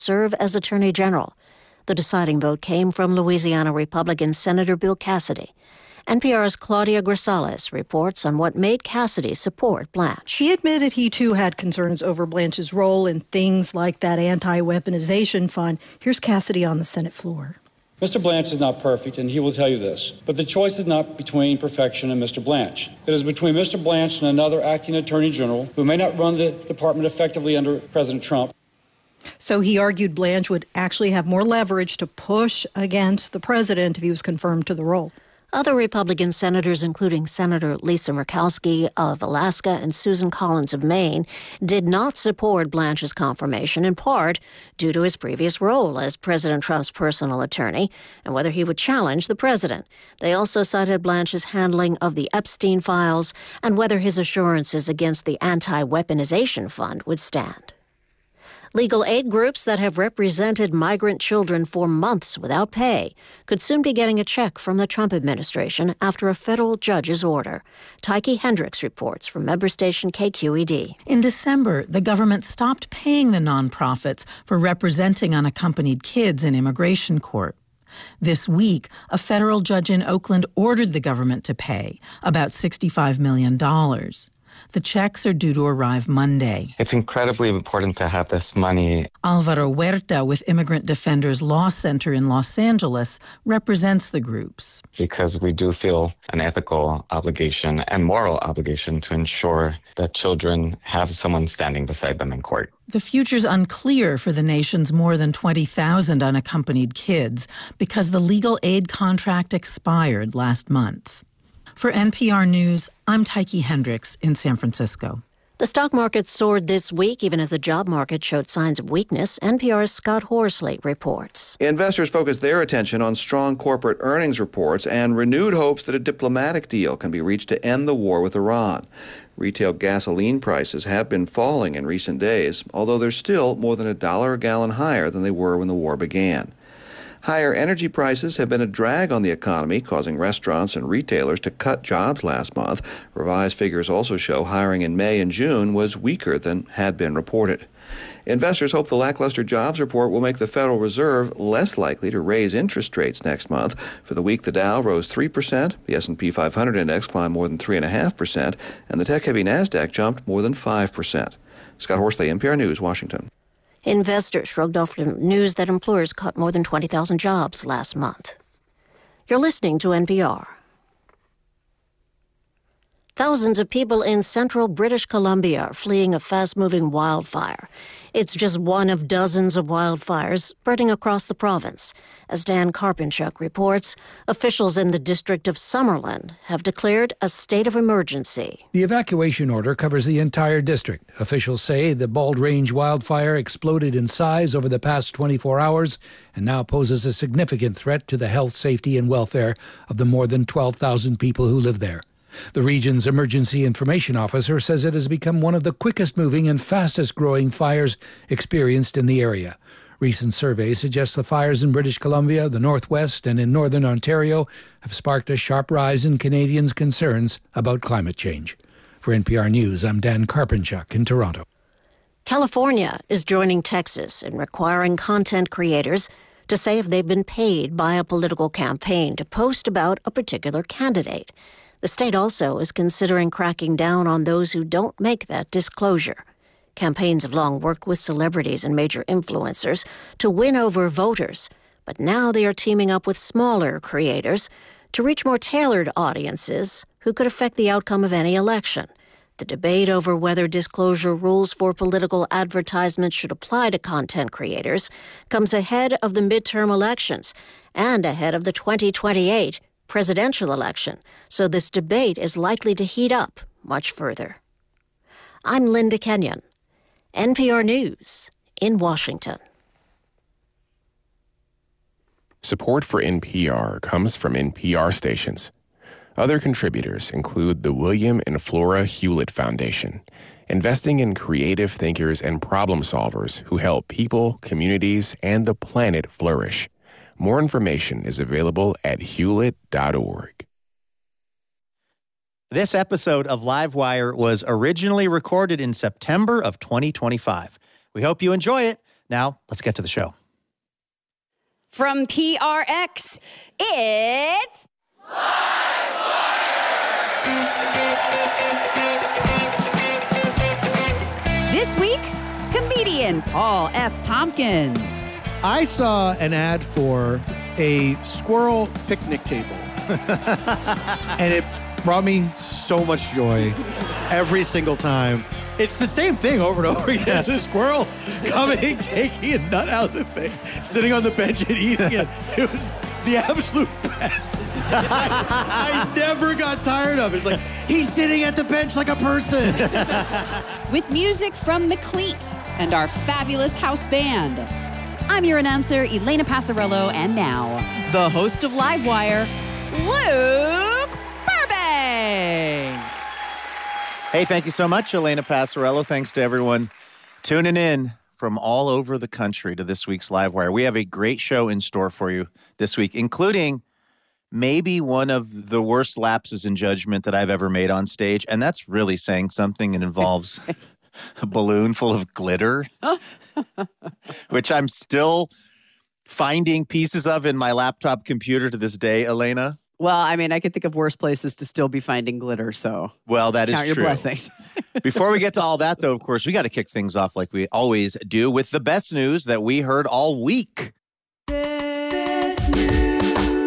serve as Attorney General. The deciding vote came from Louisiana Republican Senator Bill Cassidy. NPR's Claudia Grisales reports on what made Cassidy support Blanche. He admitted he, too, had concerns over Blanche's role in things like that anti-weaponization fund. Here's Cassidy on the Senate floor. Mr. Blanche is not perfect, and he will tell you this. But the choice is not between perfection and Mr. Blanche. It is between Mr. Blanche and another acting attorney general who may not run the department effectively under President Trump. So he argued Blanche would actually have more leverage to push against the president if he was confirmed to the role. Other Republican senators, including Senator Lisa Murkowski of Alaska and Susan Collins of Maine, did not support Blanche's confirmation, in part due to his previous role as President Trump's personal attorney and whether he would challenge the president. They also cited Blanche's handling of the Epstein files and whether his assurances against the anti-weaponization fund would stand. Legal aid groups that have represented migrant children for months without pay could soon be getting a check from the Trump administration after a federal judge's order. Tyche Hendricks reports from member station KQED. In December, the government stopped paying the nonprofits for representing unaccompanied kids in immigration court. This week, a federal judge in Oakland ordered the government to pay about $65 million. The checks are due to arrive Monday. It's incredibly important to have this money. Alvaro Huerta with Immigrant Defenders Law Center in Los Angeles represents the groups. Because we do feel an ethical obligation and moral obligation to ensure that children have someone standing beside them in court. The future's unclear for the nation's more than 20,000 unaccompanied kids because the legal aid contract expired last month. For NPR News, I'm Tyche Hendricks in San Francisco. The stock market soared this week, even as the job market showed signs of weakness. NPR's Scott Horsley reports. Investors focused their attention on strong corporate earnings reports and renewed hopes that a diplomatic deal can be reached to end the war with Iran. Retail gasoline prices have been falling in recent days, although they're still more than $1 a gallon higher than they were when the war began. Higher energy prices have been a drag on the economy, causing restaurants and retailers to cut jobs last month. Revised figures also show hiring in May and June was weaker than had been reported. Investors hope the lackluster jobs report will make the Federal Reserve less likely to raise interest rates next month. For the week, the Dow rose 3%, the S&P 500 index climbed more than 3.5%, and the tech-heavy Nasdaq jumped more than 5%. Scott Horsley, NPR News, Washington. Investors shrugged off the news that employers cut more than 20,000 jobs last month. You're listening to NPR. Thousands of people in central British Columbia are fleeing a fast-moving wildfire. It's just one of dozens of wildfires spreading across the province. As Dan Karpinchuk reports, officials in the district of Summerlin have declared a state of emergency. The evacuation order covers the entire district. Officials say the Bald Range wildfire exploded in size over the past 24 hours and now poses a significant threat to the health, safety, and welfare of the more than 12,000 people who live there. The region's emergency information officer says it has become one of the quickest moving and fastest growing fires experienced in the area. Recent surveys suggest the fires in British Columbia, the Northwest, and in northern Ontario have sparked a sharp rise in Canadians' concerns about climate change. For NPR News, I'm Dan Karpinchuk in Toronto. California is joining Texas in requiring content creators to say if they've been paid by a political campaign to post about a particular candidate. The state also is considering cracking down on those who don't make that disclosure. Campaigns have long worked with celebrities and major influencers to win over voters, but now they are teaming up with smaller creators to reach more tailored audiences who could affect the outcome of any election. The debate over whether disclosure rules for political advertisements should apply to content creators comes ahead of the midterm elections and ahead of the 2028 presidential election, so this debate is likely to heat up much further. I'm Linda Kenyon, NPR News in Washington. Support for NPR comes from NPR stations. Other contributors include the William and Flora Hewlett Foundation, investing in creative thinkers and problem solvers who help people, communities, and the planet flourish. More information is available at hewlett.org. This episode of Livewire was originally recorded in September of 2025. We hope you enjoy it. Now, let's get to the show. From PRX, it's... This week, comedian Paul F. Tompkins. I saw an ad for a squirrel picnic table, and it brought me so much joy every single time. It's the same thing over and over again. It's a squirrel coming, taking a nut out of the thing, sitting on the bench and eating it. It was the absolute best. I never got tired of it. It's like, he's sitting at the bench like a person. With music from McCleat and our fabulous house band. I'm your announcer, Elena Passarello, and now, the host of Livewire, Luke Burbank. Hey, thank you so much, Elena Passarello. Thanks to everyone tuning in from all over the country to this week's Livewire. We have a great show in store for you this week, including maybe one of the worst lapses in judgment that I've ever made on stage, and that's really saying something. It involves a balloon full of glitter, which I'm still finding pieces of in my laptop computer to this day, Elena. Well, I mean, I could think of worse places to still be finding glitter, so well, that is count true. Your blessings. Before we get to all that, though, of course, we got to kick things off like we always do with the best news that we heard all week. Best news.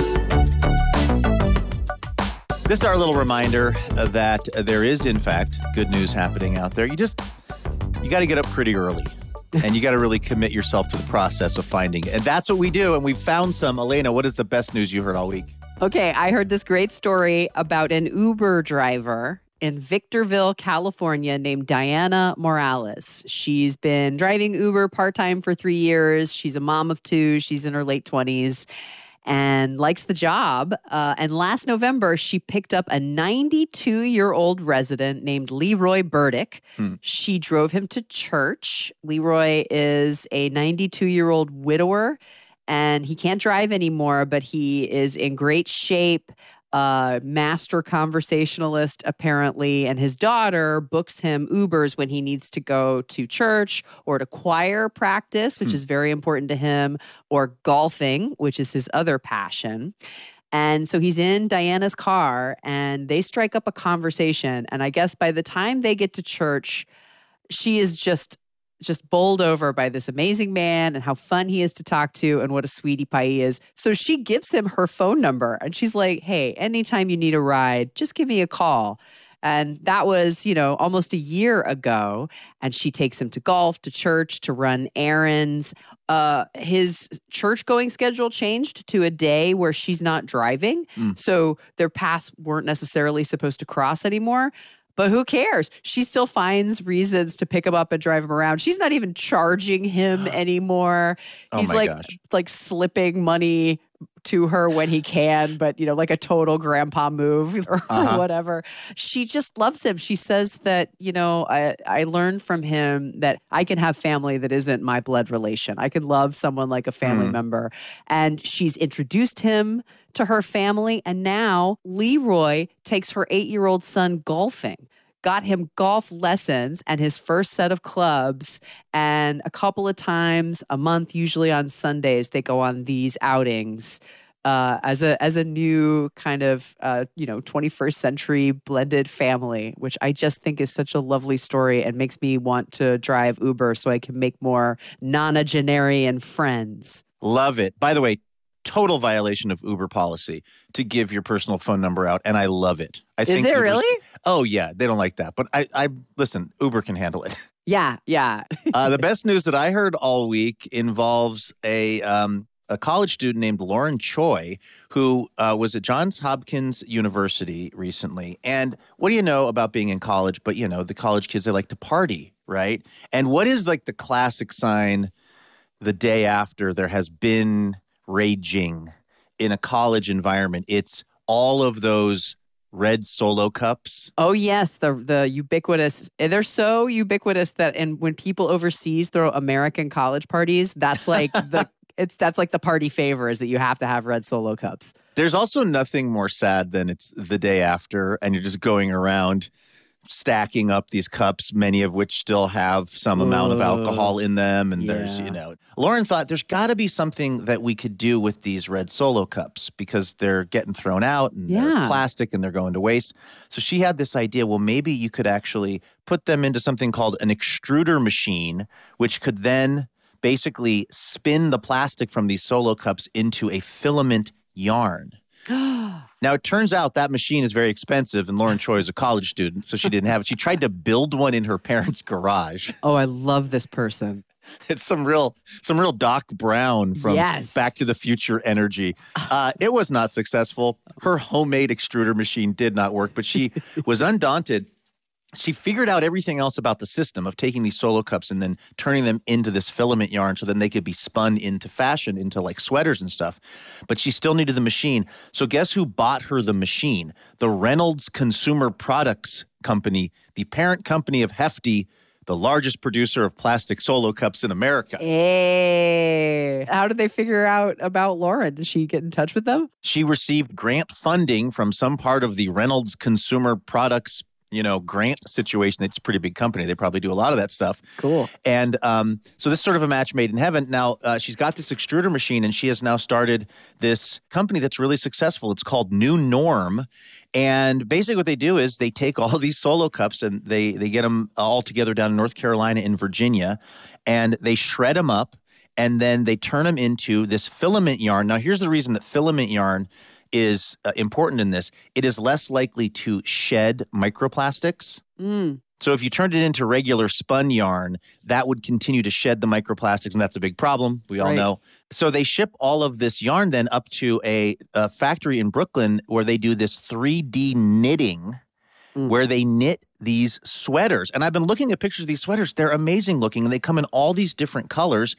This is our little reminder that there is, in fact, good news happening out there. You got to get up pretty early. And you got to really commit yourself to the process of finding it. And that's what we do. And we found some. Elena, what is the best news you heard all week? Okay, I heard this great story about an Uber driver in Victorville, California, named Diana Morales. She's been driving Uber part-time for 3 years. She's a mom of 2. She's in her late 20s and likes the job. And last November, she picked up a 92-year-old resident named Leroy Burdick. She drove him to church. Leroy is a 92-year-old widower, and he can't drive anymore, but he is in great shape. Master conversationalist, apparently, and his daughter books him Ubers when he needs to go to church or to choir practice, which is very important to him, or golfing, which is his other passion. And so he's in Diana's car, and they strike up a conversation. And I guess by the time they get to church, she is just bowled over by this amazing man and how fun he is to talk to and what a sweetie pie he is. So she gives him her phone number, and she's like, hey, anytime you need a ride, just give me a call. And that was, almost a year ago. And she takes him to golf, to church, to run errands. His church-going schedule changed to a day where she's not driving. So their paths weren't necessarily supposed to cross anymore. But who cares? She still finds reasons to pick him up and drive him around. She's not even charging him anymore. He's like slipping money to her when he can, but like a total grandpa move or whatever. She just loves him. She says that, I learned from him that I can have family that isn't my blood relation. I can love someone like a family member. And she's introduced him to her family. And now Leroy takes her 8-year-old son golfing, got him golf lessons and his first set of clubs. And a couple of times a month, usually on Sundays, they go on these outings as a new kind of, 21st century blended family, which I just think is such a lovely story and makes me want to drive Uber so I can make more nonagenarian friends. Love it. By the way, total violation of Uber policy to give your personal phone number out, and I love it. Is it really? Oh, yeah. They don't like that. But I listen, Uber can handle it. Yeah. The best news that I heard all week involves a college student named Lauren Choi, who was at Johns Hopkins University recently. And what do you know about being in college? But, the college kids, they like to party, right? And what is like the classic sign the day after there has been raging in a college environment? It's all of those red Solo cups. Oh yes, the ubiquitous. They're so ubiquitous that when people overseas throw American college parties, that's like that's like the party favor is that you have to have red Solo cups. There's also nothing more sad than it's the day after and you're just going around stacking up these cups, many of which still have some amount of alcohol in them. And there's, Lauren thought there's got to be something that we could do with these red Solo cups because they're getting thrown out and they're plastic and they're going to waste. So she had this idea, well, maybe you could actually put them into something called an extruder machine, which could then basically spin the plastic from these Solo cups into a filament yarn. Now, it turns out that machine is very expensive, and Lauren Choi is a college student, so she didn't have it. She tried to build one in her parents' garage. Oh, I love this person. It's some real Doc Brown from Back to the Future energy. It was not successful. Her homemade extruder machine did not work, but she was undaunted. She figured out everything else about the system of taking these Solo cups and then turning them into this filament yarn so then they could be spun into fashion, into like sweaters and stuff. But she still needed the machine. So guess who bought her the machine? The Reynolds Consumer Products Company, the parent company of Hefty, the largest producer of plastic Solo cups in America. Hey, how did they figure out about Lauren? Did she get in touch with them? She received grant funding from some part of the Reynolds Consumer Products grant situation. It's a pretty big company. They probably do a lot of that stuff. Cool. And so this is sort of a match made in heaven. Now, she's got this extruder machine, and she has now started this company that's really successful. It's called New Norm. And basically what they do is they take all of these Solo cups and they get them all together down in North Carolina and Virginia, and they shred them up, and then they turn them into this filament yarn. Now, here's the reason that filament yarn is important in this. It is less likely to shed microplastics. So if you turned it into regular spun yarn, that would continue to shed the microplastics, and that's a big problem. We all know. So they ship all of this yarn then up to a factory in Brooklyn where they do this 3D knitting, where they knit these sweaters. And I've been looking at pictures of these sweaters. They're amazing looking, and they come in all these different colors,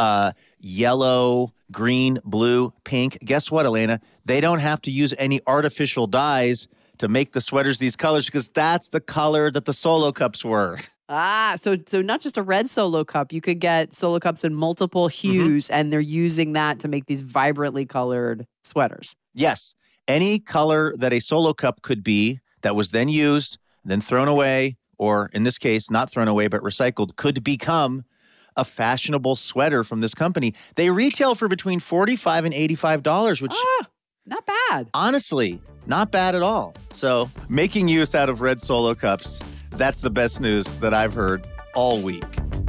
yellow, green, blue, pink. Guess what, Elena? They don't have to use any artificial dyes to make the sweaters these colors because that's the color that the Solo cups were. So not just a red Solo cup. You could get Solo cups in multiple hues, and they're using that to make these vibrantly colored sweaters. Yes. Any color that a Solo cup could be that was then used, then thrown away, or in this case, not thrown away but recycled, could become a fashionable sweater from this company. They retail for between $45 and $85, which not bad. Honestly, not bad at all. So making use out of red Solo cups, that's the best news that I've heard all week.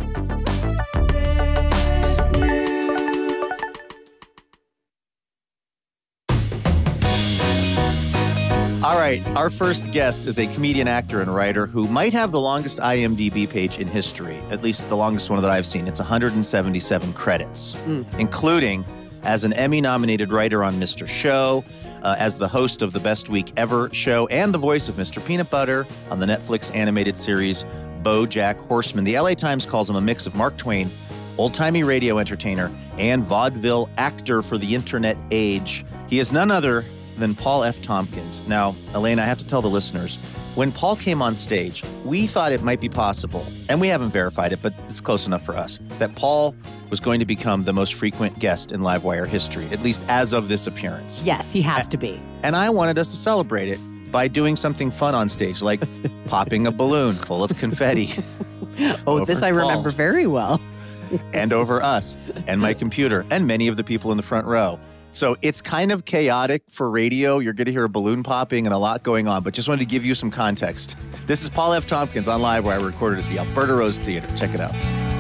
All right, our first guest is a comedian, actor, and writer who might have the longest IMDb page in history, at least the longest one that I've seen. It's 177 credits, including as an Emmy-nominated writer on Mr. Show, as the host of the Best Week Ever show, and the voice of Mr. Peanut Butter on the Netflix animated series BoJack Horseman. The LA Times calls him a mix of Mark Twain, old-timey radio entertainer, and vaudeville actor for the internet age. He is none other than Paul F. Tompkins. Now, Elaine, I have to tell the listeners, when Paul came on stage, we thought it might be possible, and we haven't verified it, but it's close enough for us, that Paul was going to become the most frequent guest in Livewire history, at least as of this appearance. Yes, he has to be. And I wanted us to celebrate it by doing something fun on stage, like popping a balloon full of confetti. This I remember very well. And over us, and my computer, and many of the people in the front row. So it's kind of chaotic for radio. You're going to hear a balloon popping and a lot going on, but just wanted to give you some context. This is Paul F. Tompkins on Live, where I recorded at the Alberta Rose Theater. Check it out.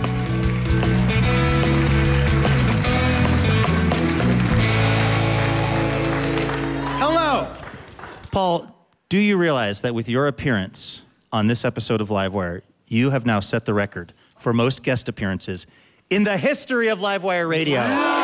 Hello! Paul, do you realize that with your appearance on this episode of Livewire, you have now set the record for most guest appearances in the history of Livewire Radio?